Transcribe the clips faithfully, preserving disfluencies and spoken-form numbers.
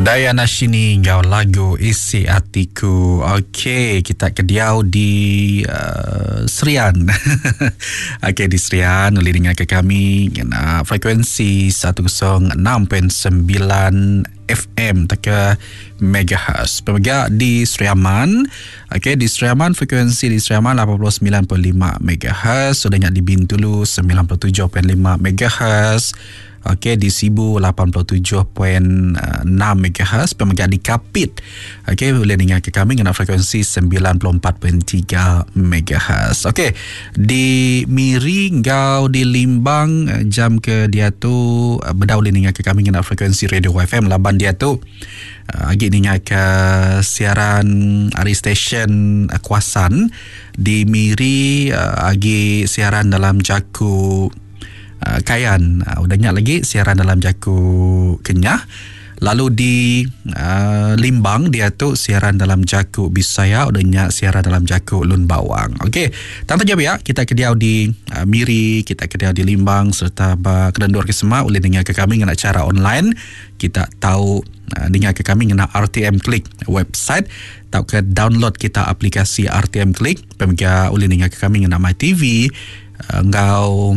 Dayana Shini ngau lagu isi hatiku. Okey, kita kediau di uh, Serian. Okey, di Serian boleh dengar ke kami kena frekuensi seratus enam perpuluhan sembilan F M taka megahertz. Pemegang di Seriaman. Okey, di Seriaman frekuensi di Seriaman lapan puluh sembilan perpuluhan lima megahertz. Sudah so, di Bintulu sembilan puluh tujuh perpuluhan lima megahertz. Okey, di Sibu lapan puluh tujuh perpuluhan enam megahertz. Pemegang di Kapit. Okey, boleh dengar ke kami dengan frekuensi sembilan puluh empat perpuluhan tiga megahertz. Okey, di Miri ngau di Limbang jam ke dia tu berdau boleh dengar ke kami dengan frekuensi Radio F M laban dia tu agi dengar ke siaran ari stesen Kuasan. Di Miri agi siaran dalam Jaku Uh, Kayan, uh, udah ingat lagi siaran dalam Jaku Kenyah. Lalu di uh, Limbang dia tu siaran dalam Jaku Bisaya, udah ingat siaran dalam Jaku Lun Bawang. Okey, tanpa jawab ya, kita kediau di uh, Miri, kita kediau di Limbang serta Kedendur ke semua boleh dengar ke kami dengan cara online. Kita tahu uh, dengar ke kami dengan R T M Klik website, tahu ke download kita aplikasi R T M Klik. Pemegang boleh dengar ke kami dengan My T V, uh, ngau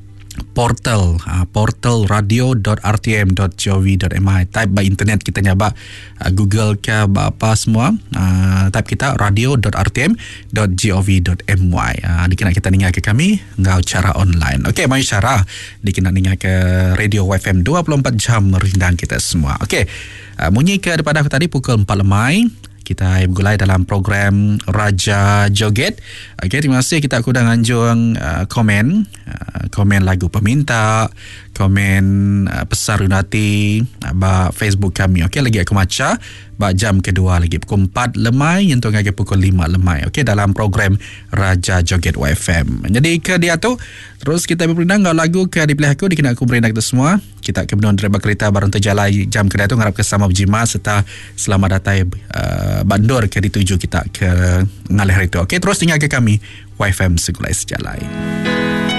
portal uh, portal radio dot r t m dot gov dot m i. Type by internet kita nyaba uh, Google ke apa semua, uh, type kita radio dot r t m dot gov dot m y. Uh, dikena kita dengar ke kami ngau cara online. Okey, mai cara dikena dengar ke Radio F M dua puluh empat jam merindang kita semua. Okey, uh, munyi ke daripada aku tadi pukul empat lemai. Kita bergulai dalam program Raja Joget. Okey, terima kasih kita aku dah nganjung uh, komen uh, komen lagu peminta, komen uh, Pesar Unati uh, ba Facebook kami. Okey, lagi aku maca ba jam kedua lagi pukul empat lemai yentung lagi pukul lima lemai. Okey, dalam program Raja Joget W F M. Jadi ke dia tu terus kita berpindah ngau lagu ke dipilih aku dikena aku berindak kita semua. Kita kebetulan driver kereta barang terjalai jam kedua tu ngarap ke sama berjima serta selamat datang uh, Bandor ke dituju kita ke ngalih hari tu. Okey, terus tinggal ke kami Y F M Segulai Sejalai.